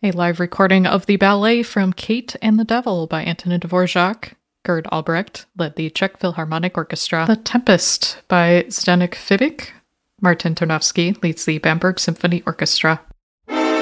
A live recording of the ballet from Kate and the Devil by Antonin Dvorak. Gerd Albrecht led the Czech Philharmonic Orchestra. The Tempest by Zdeněk Fibik. Martin Tarnowski leads the Bamberg Symphony Orchestra.